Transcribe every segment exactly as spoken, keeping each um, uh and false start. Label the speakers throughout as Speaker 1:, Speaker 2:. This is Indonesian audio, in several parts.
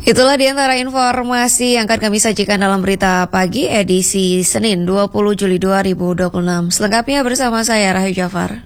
Speaker 1: Itulah diantara informasi yang akan kami sajikan dalam berita pagi edisi Senin dua puluh Juli dua ribu dua puluh enam. Selengkapnya bersama saya Rahayu Jafar.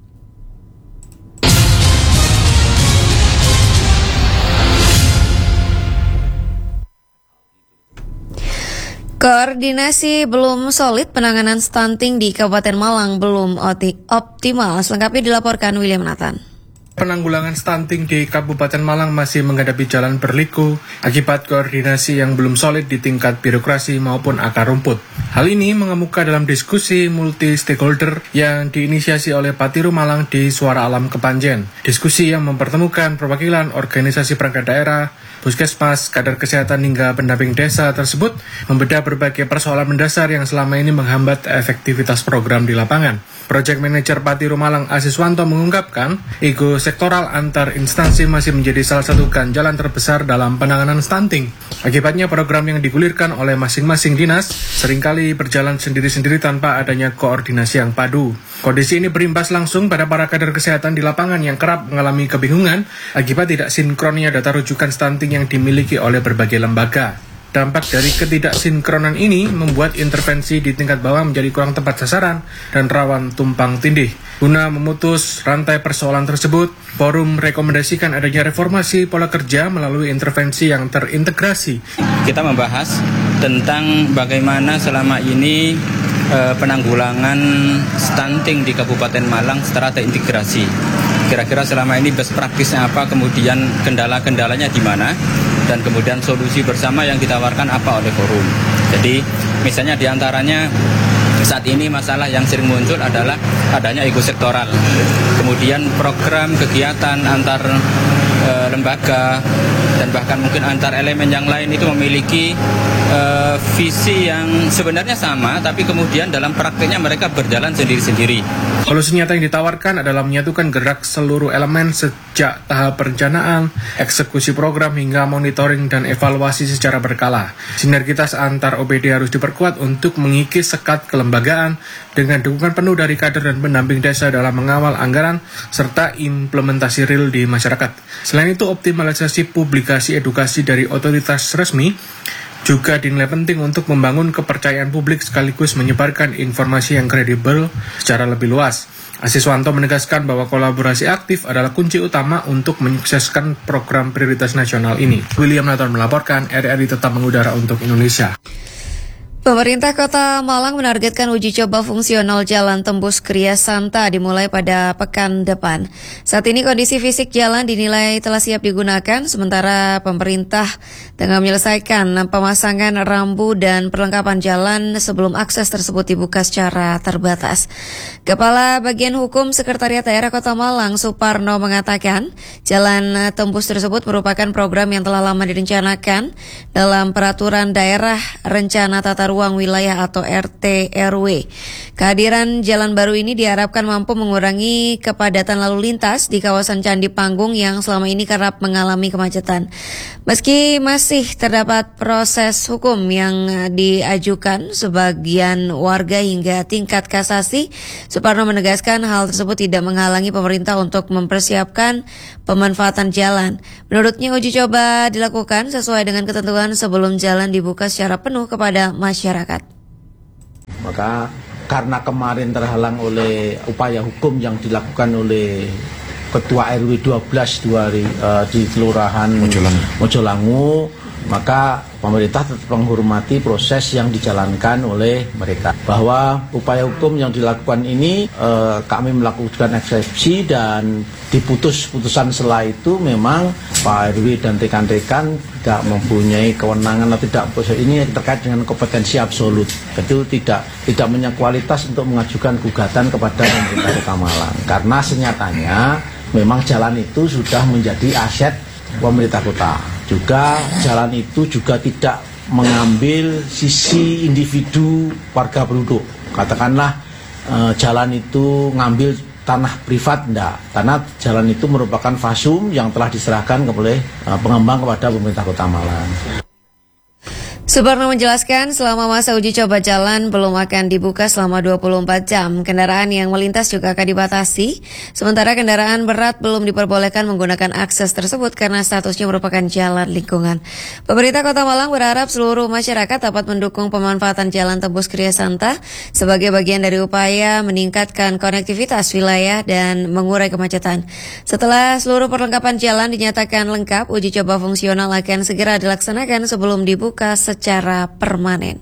Speaker 1: Koordinasi belum solid, penanganan stunting di Kabupaten Malang belum optimal. Selengkapnya dilaporkan William Nathan.
Speaker 2: Penanggulangan stunting di Kabupaten Malang masih menghadapi jalan berliku akibat koordinasi yang belum solid di tingkat birokrasi maupun akar rumput. Hal ini mengemuka dalam diskusi multi-stakeholder yang diinisiasi oleh Patiru Malang di Suara Alam Kepanjen. Diskusi yang mempertemukan perwakilan organisasi perangkat daerah, puskesmas, kader kesehatan hingga pendamping desa tersebut membedah berbagai persoalan mendasar yang selama ini menghambat efektivitas program di lapangan. Project Manager Patiru Malang Asiswanto mengungkapkan, ego sektoral antar instansi masih menjadi salah satu ganjalan terbesar dalam penanganan stunting. Akibatnya program yang digulirkan oleh masing-masing dinas seringkali berjalan sendiri-sendiri tanpa adanya koordinasi yang padu. Kondisi ini berimbas langsung pada para kader kesehatan di lapangan yang kerap mengalami kebingungan akibat tidak sinkronnya data rujukan stunting yang dimiliki oleh berbagai lembaga. Dampak dari ketidaksinkronan ini membuat intervensi di tingkat bawah menjadi kurang tepat sasaran dan rawan tumpang tindih. Guna memutus rantai persoalan tersebut, forum rekomendasikan adanya reformasi pola kerja melalui intervensi yang terintegrasi.
Speaker 3: Kita membahas tentang bagaimana selama ini eh, penanggulangan stunting di Kabupaten Malang secara terintegrasi. Kira-kira selama ini best practice-nya apa, kemudian kendala-kendalanya di mana, dan kemudian solusi bersama yang ditawarkan apa oleh forum. Jadi misalnya diantaranya saat ini masalah yang sering muncul adalah adanya ego sektoral. Kemudian program kegiatan antar e, lembaga dan bahkan mungkin antar elemen yang lain itu memiliki e, visi yang sebenarnya sama, tapi kemudian dalam praktiknya mereka berjalan sendiri-sendiri.
Speaker 2: Solusi nyata yang ditawarkan adalah menyatukan gerak seluruh elemen sejak tahap perencanaan, eksekusi program hingga monitoring dan evaluasi secara berkala. Sinergitas antar O B D harus diperkuat untuk mengikis sekat kelembagaan dengan dukungan penuh dari kader dan pendamping desa dalam mengawal anggaran serta implementasi real di masyarakat. Selain itu, optimalisasi publikasi edukasi dari otoritas resmi juga dinilai penting untuk membangun kepercayaan publik sekaligus menyebarkan informasi yang kredibel secara lebih luas. Asiswanto menegaskan bahwa kolaborasi aktif adalah kunci utama untuk menyukseskan program prioritas nasional ini. William Nathan melaporkan, R R I tetap mengudara untuk Indonesia.
Speaker 1: Pemerintah Kota Malang menargetkan uji coba fungsional jalan tembus Kriya Santa dimulai pada pekan depan. Saat ini kondisi fisik jalan dinilai telah siap digunakan, sementara pemerintah tengah menyelesaikan pemasangan rambu dan perlengkapan jalan sebelum akses tersebut dibuka secara terbatas. Kepala Bagian Hukum Sekretariat Daerah Kota Malang, Suparno, mengatakan jalan tembus tersebut merupakan program yang telah lama direncanakan dalam Peraturan Daerah Rencana Tata Ruang Wilayah atau R T R W. Kehadiran jalan baru ini diharapkan mampu mengurangi kepadatan lalu lintas di kawasan Candi Panggung yang selama ini kerap mengalami kemacetan. Meski masih terdapat proses hukum yang diajukan sebagian warga hingga tingkat kasasi, Suparno menegaskan hal tersebut tidak menghalangi pemerintah untuk mempersiapkan pemanfaatan jalan. Menurutnya uji coba dilakukan sesuai dengan ketentuan sebelum jalan dibuka secara penuh kepada masyarakat.
Speaker 4: Maka karena kemarin terhalang oleh upaya hukum yang dilakukan oleh Ketua R W dua belas dua, uh, di Kelurahan Mojolangu. Mojolangu, maka pemerintah tetap menghormati proses yang dijalankan oleh mereka. Bahwa upaya hukum yang dilakukan ini eh, kami melakukan eksepsi dan diputus putusan setelah itu memang Pak R W dan rekan-rekan tidak mempunyai kewenangan atau tidak, ini terkait dengan kompetensi absolut. Itu tidak tidak punya kualitas untuk mengajukan gugatan kepada pemerintah Kota Malang. Karena senyatanya memang jalan itu sudah menjadi aset pemerintah kota. Juga jalan itu juga tidak mengambil sisi individu warga penduduk. Katakanlah eh, jalan itu ngambil tanah privat, enggak. Karena jalan itu merupakan fasum yang telah diserahkan oleh eh, pengembang kepada pemerintah Kota Malang.
Speaker 1: Suparno menjelaskan selama masa uji coba jalan belum akan dibuka selama dua puluh empat jam. Kendaraan yang melintas juga akan dibatasi. Sementara kendaraan berat belum diperbolehkan menggunakan akses tersebut karena statusnya merupakan jalan lingkungan. Pemerintah Kota Malang berharap seluruh masyarakat dapat mendukung pemanfaatan Jalan Tembus Kriya Santa sebagai bagian dari upaya meningkatkan konektivitas wilayah dan mengurai kemacetan. Setelah seluruh perlengkapan jalan dinyatakan lengkap, uji coba fungsional akan segera dilaksanakan sebelum dibuka secara permanen.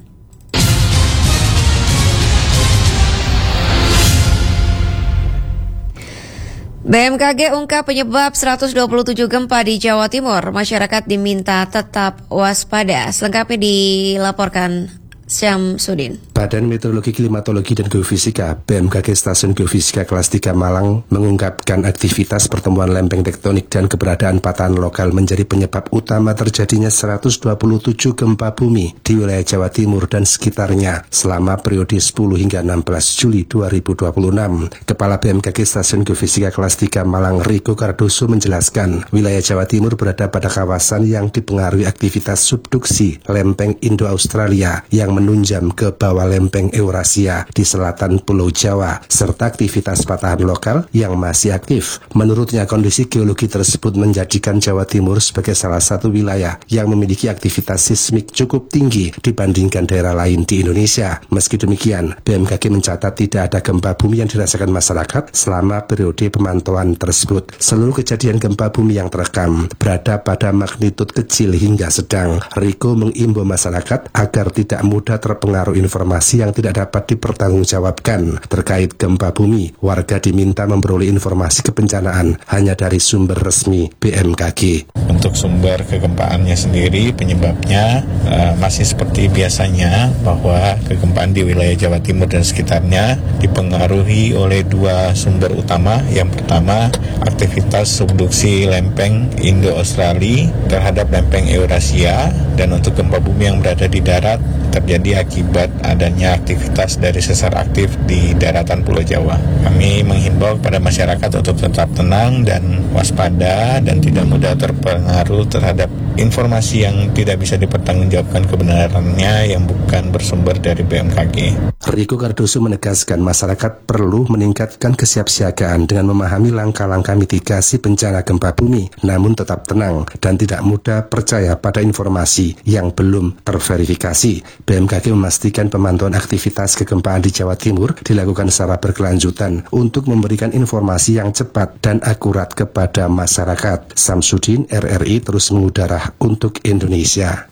Speaker 1: B M K G ungkap penyebab seratus dua puluh tujuh gempa di Jawa Timur. Masyarakat diminta tetap waspada. Selengkapnya dilaporkan Syamsuddin.
Speaker 5: Badan Meteorologi, Klimatologi, dan Geofisika B M K G Stasiun Geofisika Kelas tiga Malang mengungkapkan aktivitas pertemuan lempeng tektonik dan keberadaan patahan lokal menjadi penyebab utama terjadinya seratus dua puluh tujuh gempa bumi di wilayah Jawa Timur dan sekitarnya selama periode sepuluh hingga enam belas Juli dua ribu dua puluh enam. Kepala B M K G Stasiun Geofisika Kelas tiga Malang, Riko Cardoso, menjelaskan wilayah Jawa Timur berada pada kawasan yang dipengaruhi aktivitas subduksi lempeng Indo-Australia yang menunjam ke bawah lempeng Eurasia di selatan Pulau Jawa, serta aktivitas patahan lokal yang masih aktif. Menurutnya, kondisi geologi tersebut menjadikan Jawa Timur sebagai salah satu wilayah yang memiliki aktivitas sismik cukup tinggi dibandingkan daerah lain di Indonesia. Meski demikian, B M K G mencatat tidak ada gempa bumi yang dirasakan masyarakat selama periode pemantauan tersebut. Seluruh kejadian gempa bumi yang terekam berada pada magnitud kecil hingga sedang. Riko mengimbau masyarakat agar tidak mudah terpengaruh informasi yang tidak dapat dipertanggungjawabkan terkait gempa bumi. Warga diminta memperoleh informasi kebencanaan hanya dari sumber resmi B M K G.
Speaker 6: Untuk sumber kegempaannya sendiri, penyebabnya uh, masih seperti biasanya, bahwa kegempaan di wilayah Jawa Timur dan sekitarnya dipengaruhi oleh dua sumber utama. Yang pertama, aktivitas subduksi lempeng Indo-Australia terhadap lempeng Eurasia, dan untuk gempa bumi yang berada di darat terjadi akibat adanya aktivitas dari sesar aktif di daratan Pulau Jawa. Kami menghimbau kepada masyarakat untuk tetap tenang dan waspada dan tidak mudah terpengaruh terhadap informasi yang tidak bisa dipertanggungjawabkan kebenarannya yang bukan bersumber dari B M K G.
Speaker 5: Riko Cardoso menegaskan masyarakat perlu meningkatkan kesiapsiagaan dengan memahami langkah-langkah mitigasi bencana gempa bumi, namun tetap tenang dan tidak mudah percaya pada informasi yang belum terverifikasi. B M K G memastikan pemantauan aktivitas kegempaan di Jawa Timur dilakukan secara berkelanjutan untuk memberikan informasi yang cepat dan akurat kepada masyarakat. Syamsuddin, R R I, terus mengudara untuk Indonesia.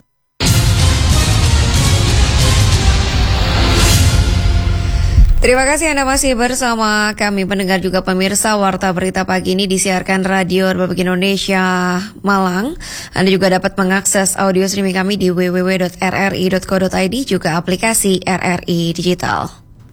Speaker 1: Terima kasih Anda masih bersama kami, pendengar juga pemirsa. Warta Berita Pagi ini disiarkan Radio Republik Indonesia Malang. Anda juga dapat mengakses audio streaming kami di w w w dot r r i dot co dot i d, juga aplikasi R R I Digital.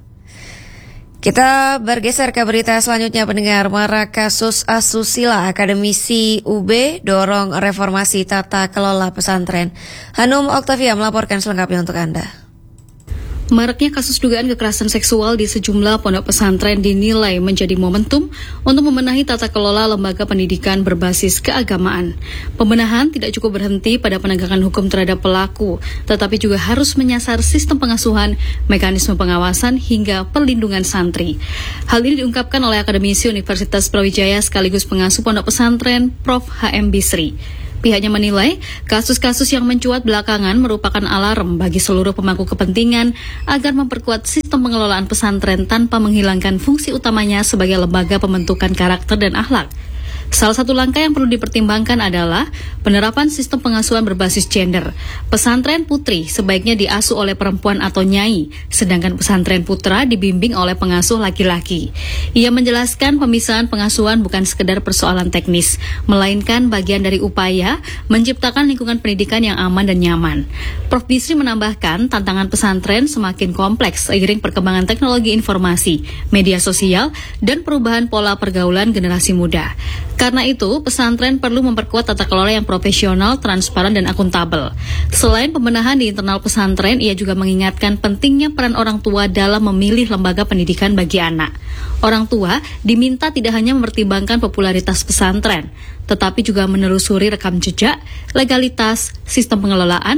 Speaker 1: Kita bergeser ke berita selanjutnya, pendengar. Marak kasus asusila, akademisi U B dorong reformasi tata kelola pesantren. Hanum Oktavia melaporkan selengkapnya untuk Anda.
Speaker 7: Maraknya kasus dugaan kekerasan seksual di sejumlah pondok pesantren dinilai menjadi momentum untuk membenahi tata kelola lembaga pendidikan berbasis keagamaan. Pembenahan tidak cukup berhenti pada penegakan hukum terhadap pelaku, tetapi juga harus menyasar sistem pengasuhan, mekanisme pengawasan, hingga perlindungan santri. Hal ini diungkapkan oleh akademisi Universitas Brawijaya sekaligus pengasuh pondok pesantren, Profesor H M Bisri. Pihaknya menilai kasus-kasus yang mencuat belakangan merupakan alarm bagi seluruh pemangku kepentingan agar memperkuat sistem pengelolaan pesantren tanpa menghilangkan fungsi utamanya sebagai lembaga pembentukan karakter dan akhlak. Salah satu langkah yang perlu dipertimbangkan adalah penerapan sistem pengasuhan berbasis gender. Pesantren putri sebaiknya diasuh oleh perempuan atau nyai, sedangkan pesantren putra dibimbing oleh pengasuh laki-laki. Ia menjelaskan pemisahan pengasuhan bukan sekedar persoalan teknis, melainkan bagian dari upaya menciptakan lingkungan pendidikan yang aman dan nyaman. Profesor Bisri menambahkan tantangan pesantren semakin kompleks seiring perkembangan teknologi informasi, media sosial, dan perubahan pola pergaulan generasi muda. Karena itu, pesantren perlu memperkuat tata kelola yang profesional, transparan, dan akuntabel. Selain pembenahan di internal pesantren, ia juga mengingatkan pentingnya peran orang tua dalam memilih lembaga pendidikan bagi anak. Orang tua diminta tidak hanya mempertimbangkan popularitas pesantren, tetapi juga menelusuri rekam jejak, legalitas, sistem pengelolaan,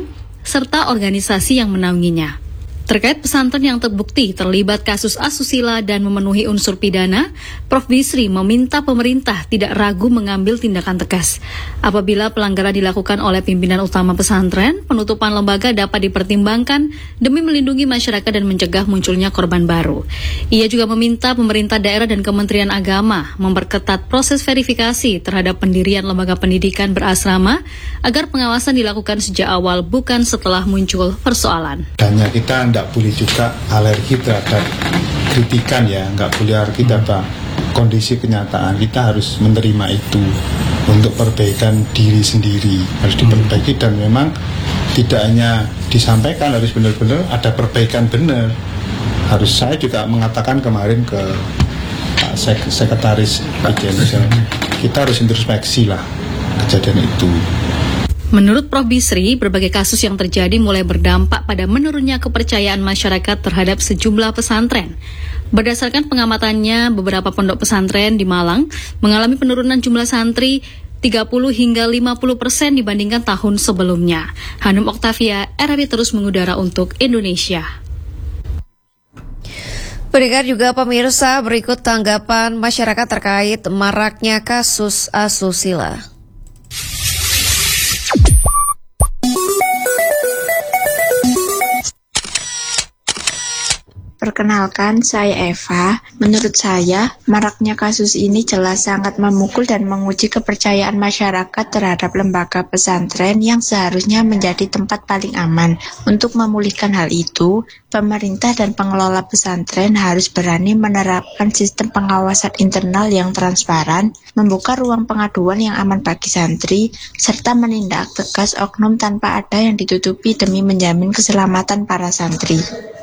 Speaker 7: serta organisasi yang menaunginya. Terkait pesantren yang terbukti terlibat kasus asusila dan memenuhi unsur pidana, Profesor Bisri meminta pemerintah tidak ragu mengambil tindakan tegas. Apabila pelanggaran dilakukan oleh pimpinan utama pesantren, penutupan lembaga dapat dipertimbangkan demi melindungi masyarakat dan mencegah munculnya korban baru. Ia juga meminta pemerintah daerah dan Kementerian Agama memperketat proses verifikasi terhadap pendirian lembaga pendidikan berasrama agar pengawasan dilakukan sejak awal bukan setelah muncul persoalan.
Speaker 8: Hanya kita tidak boleh juga alergi terhadap kritikan ya, nggak boleh alergi terhadap kondisi kenyataan. Kita harus menerima itu untuk perbaikan diri sendiri, harus diperbaiki dan memang tidak hanya disampaikan, harus benar-benar ada perbaikan benar. Harus saya juga mengatakan kemarin ke Pak Sek- Sekretaris Presiden, kita harus introspeksi lah kejadian itu.
Speaker 7: Menurut Profesor Bisri, berbagai kasus yang terjadi mulai berdampak pada menurunnya kepercayaan masyarakat terhadap sejumlah pesantren. Berdasarkan pengamatannya, beberapa pondok pesantren di Malang mengalami penurunan jumlah santri tiga puluh hingga lima puluh persen dibandingkan tahun sebelumnya. Hanum Oktavia, R R I terus mengudara untuk Indonesia.
Speaker 1: Pendengar juga pemirsa, berikut tanggapan masyarakat terkait maraknya kasus asusila.
Speaker 9: Perkenalkan, saya Eva. Menurut saya, maraknya kasus ini jelas sangat memukul dan menguji kepercayaan masyarakat terhadap lembaga pesantren yang seharusnya menjadi tempat paling aman. Untuk memulihkan hal itu, pemerintah dan pengelola pesantren harus berani menerapkan sistem pengawasan internal yang transparan, membuka ruang pengaduan yang aman bagi santri, serta menindak tegas oknum tanpa ada yang ditutupi demi menjamin keselamatan para santri.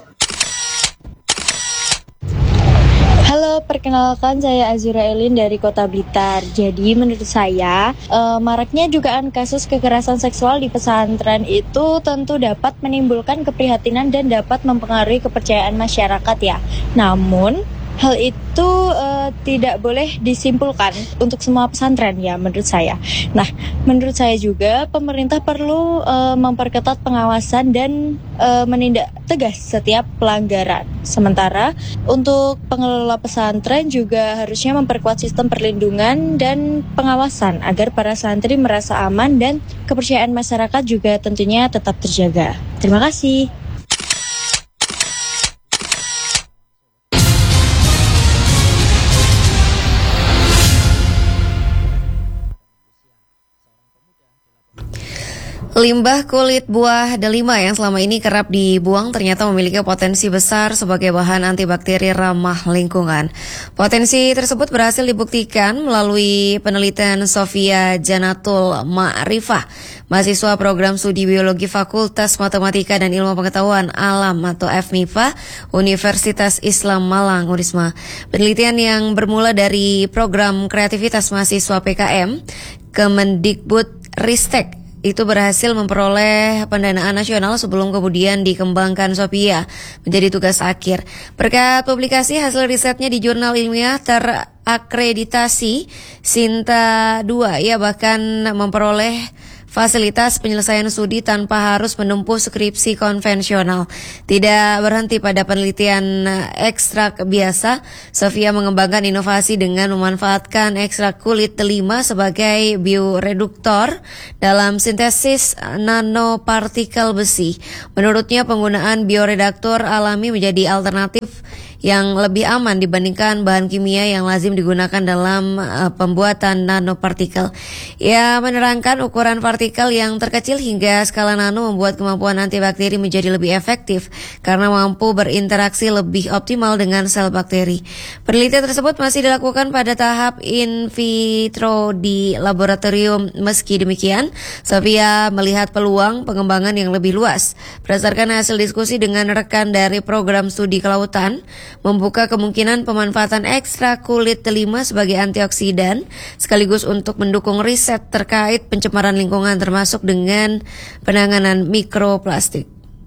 Speaker 10: Halo, perkenalkan saya Azura Elin dari Kota Blitar. Jadi menurut saya, eh, maraknya dugaan kasus kekerasan seksual di pesantren itu tentu dapat menimbulkan keprihatinan dan dapat mempengaruhi kepercayaan masyarakat ya. Namun, hal itu uh, tidak boleh disimpulkan untuk semua pesantren ya menurut saya. Nah, menurut saya juga pemerintah perlu uh, memperketat pengawasan dan uh, menindak tegas setiap pelanggaran. Sementara untuk pengelola pesantren juga harusnya memperkuat sistem perlindungan dan pengawasan agar para santri merasa aman dan kepercayaan masyarakat juga tentunya tetap terjaga. Terima kasih.
Speaker 1: Limbah kulit buah delima yang selama ini kerap dibuang ternyata memiliki potensi besar sebagai bahan antibakteri ramah lingkungan. Potensi tersebut berhasil dibuktikan melalui penelitian Sofia Janatul Ma'rifah, mahasiswa program studi biologi Fakultas Matematika dan Ilmu Pengetahuan Alam atau F M I P A Universitas Islam Malang Unisma. Penelitian yang bermula dari program kreativitas mahasiswa P K M Kemendikbud Ristek itu berhasil memperoleh pendanaan nasional sebelum kemudian dikembangkan Sophia menjadi tugas akhir. Berkat publikasi hasil risetnya di jurnal ilmiah terakreditasi Sinta dua, ia bahkan memperoleh fasilitas penyelesaian studi tanpa harus menempuh skripsi konvensional. Tidak berhenti pada penelitian ekstrak biasa, Sofia mengembangkan inovasi dengan memanfaatkan ekstrak kulit delima sebagai bioreduktor dalam sintesis nanopartikel besi. Menurutnya penggunaan bioreduktor alami menjadi alternatif yang lebih aman dibandingkan bahan kimia yang lazim digunakan dalam uh, pembuatan nanopartikel. Ia menerangkan ukuran partikel yang terkecil hingga skala nano membuat kemampuan antibakteri menjadi lebih efektif karena mampu berinteraksi lebih optimal dengan sel bakteri. Penelitian tersebut masih dilakukan pada tahap in vitro di laboratorium. Meski demikian, Sofia melihat peluang pengembangan yang lebih luas. Berdasarkan hasil diskusi dengan rekan dari program studi kelautan, membuka kemungkinan pemanfaatan ekstrak kulit delima sebagai antioksidan sekaligus untuk mendukung riset terkait pencemaran lingkungan termasuk dengan penanganan mikroplastik.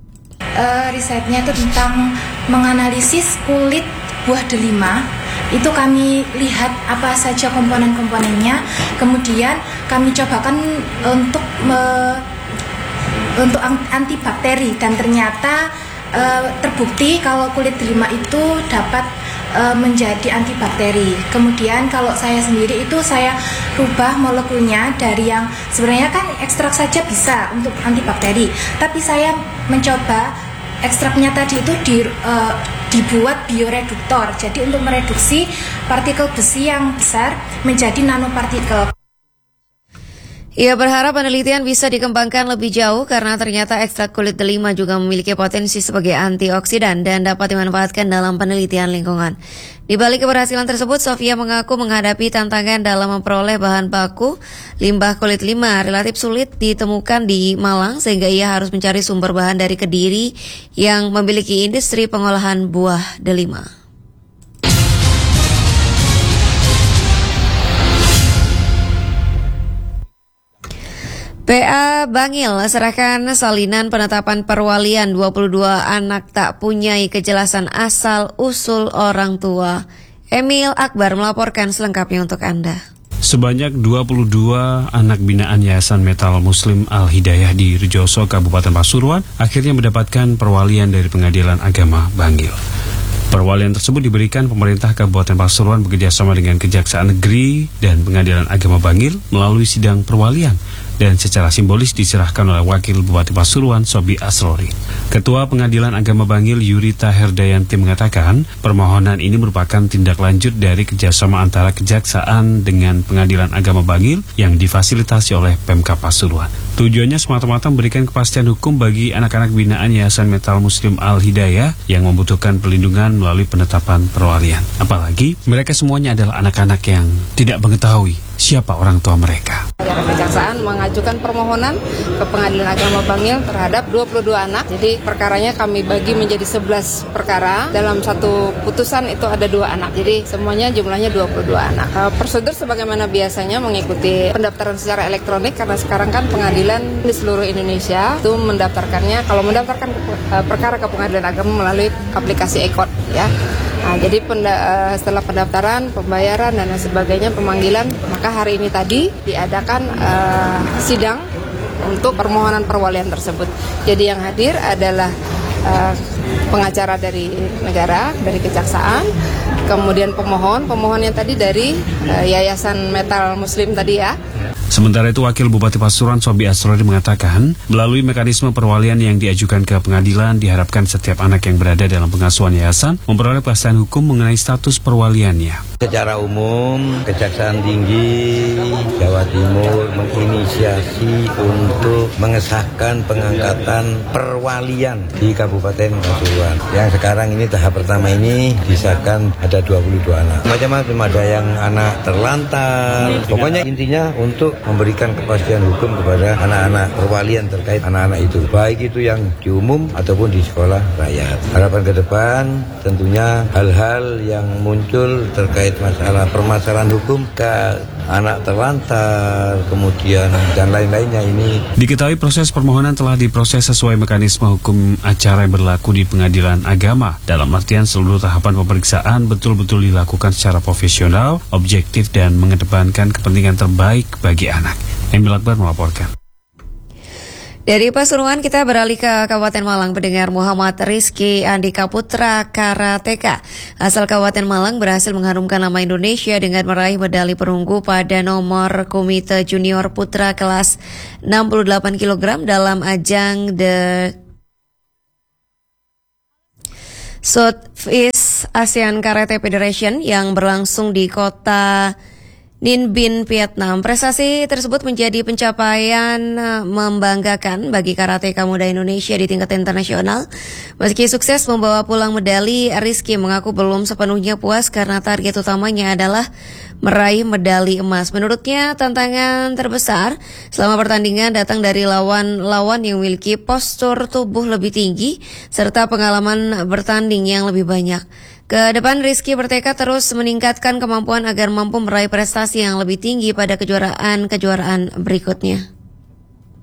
Speaker 11: Uh, risetnya itu tentang menganalisis kulit buah delima. Itu kami lihat apa saja komponen-komponennya, kemudian kami cobakan untuk me- untuk antibakteri, dan ternyata uh, terbukti kalau kulit delima itu dapat uh, menjadi antibakteri. Kemudian kalau saya sendiri itu saya rubah molekulnya dari yang sebenarnya kan ekstrak saja bisa untuk antibakteri, tapi saya mencoba ekstraknya tadi itu di, uh, dibuat bioreduktor, jadi untuk mereduksi partikel besi yang besar menjadi nanopartikel.
Speaker 1: Ia berharap penelitian bisa dikembangkan lebih jauh karena ternyata ekstrak kulit delima juga memiliki potensi sebagai antioksidan dan dapat dimanfaatkan dalam penelitian lingkungan. Di balik keberhasilan tersebut, Sofia mengaku menghadapi tantangan dalam memperoleh bahan baku. Limbah kulit delima relatif sulit ditemukan di Malang sehingga ia harus mencari sumber bahan dari Kediri yang memiliki industri pengolahan buah delima. P A Bangil serahkan salinan penetapan perwalian dua puluh dua anak tak punyai kejelasan asal-usul orang tua. Emil Akbar melaporkan selengkapnya untuk Anda.
Speaker 12: Sebanyak dua puluh dua anak binaan Yayasan Metal Muslim Al-Hidayah di Rejoso, Kabupaten Pasuruan akhirnya mendapatkan perwalian dari Pengadilan Agama Bangil. Perwalian tersebut diberikan pemerintah Kabupaten Pasuruan bekerjasama dengan Kejaksaan Negeri dan Pengadilan Agama Bangil melalui sidang perwalian dan secara simbolis diserahkan oleh Wakil Bupati Pasuruan Sobi Asrori. Ketua Pengadilan Agama Bangil Yurita Herdayanti mengatakan permohonan ini merupakan tindak lanjut dari kerjasama antara Kejaksaan dengan Pengadilan Agama Bangil yang difasilitasi oleh Pemkab Pasuruan. Tujuannya semata-mata memberikan kepastian hukum bagi anak-anak binaan Yayasan Metal Muslim Al-Hidayah yang membutuhkan perlindungan melalui penetapan perwalian. Apalagi mereka semuanya adalah anak-anak yang tidak mengetahui siapa orang tua mereka.
Speaker 13: Kejaksaan mengajukan permohonan ke Pengadilan Agama Bangil terhadap dua puluh dua anak. Jadi perkaranya kami bagi menjadi sebelas perkara. Dalam satu putusan itu ada dua anak. Jadi semuanya jumlahnya dua puluh dua anak. Uh, prosedur sebagaimana biasanya mengikuti pendaftaran secara elektronik karena sekarang kan pengadilan di seluruh Indonesia itu mendaftarkannya, kalau mendaftarkan uh, perkara ke Pengadilan Agama melalui aplikasi e-court ya. Nah, jadi penda, setelah pendaftaran, pembayaran dan sebagainya, pemanggilan, maka hari ini tadi diadakan uh, sidang untuk permohonan perwalian tersebut. Jadi yang hadir adalah uh, pengacara dari negara, dari Kejaksaan, kemudian pemohon, pemohonnya tadi dari uh, Yayasan Metal Muslim tadi ya.
Speaker 12: Sementara itu, Wakil Bupati Pasuruan Sobi Asrori mengatakan, melalui mekanisme perwalian yang diajukan ke pengadilan, diharapkan setiap anak yang berada dalam pengasuhan yayasan memperoleh kepastian hukum mengenai status perwaliannya.
Speaker 14: Secara umum, Kejaksaan Tinggi Jawa Timur menginisiasi untuk mengesahkan pengangkatan perwalian di Kabupaten Pasuruan. Yang sekarang ini tahap pertama ini disahkan ada dua puluh dua anak. Macam-macam, ada yang anak terlantar. Pokoknya intinya untuk memberikan kepastian hukum kepada anak-anak perwalian terkait anak-anak itu, baik itu yang di umum ataupun di sekolah rakyat. Harapan ke depan tentunya hal-hal yang muncul terkait masalah permasalahan hukum ke anak terlantar, kemudian dan lain-lainnya ini.
Speaker 12: Diketahui proses permohonan telah diproses sesuai mekanisme hukum acara yang berlaku di Pengadilan Agama. Dalam artian seluruh tahapan pemeriksaan betul-betul dilakukan secara profesional, objektif dan mengedepankan kepentingan terbaik bagi anak. Emil Akbar melaporkan.
Speaker 1: Dari Pasuruan kita beralih ke Kabupaten Malang. Pendengar, Muhammad Rizky Andika Putra Karateka asal Kabupaten Malang berhasil mengharumkan nama Indonesia dengan meraih medali perunggu pada nomor Komite Junior Putra kelas enam puluh delapan kilogram dalam ajang The Southeast Asian Karate Federation yang berlangsung di kota Ninh Binh, Vietnam. Prestasi tersebut menjadi pencapaian membanggakan bagi karateka muda Indonesia di tingkat internasional. Meski sukses membawa pulang medali, Rizky mengaku belum sepenuhnya puas karena target utamanya adalah meraih medali emas. Menurutnya, tantangan terbesar selama pertandingan datang dari lawan-lawan yang memiliki postur tubuh lebih tinggi serta pengalaman bertanding yang lebih banyak. Ke depan, Rizky bertekad terus meningkatkan kemampuan agar mampu meraih prestasi yang lebih tinggi pada kejuaraan-kejuaraan berikutnya.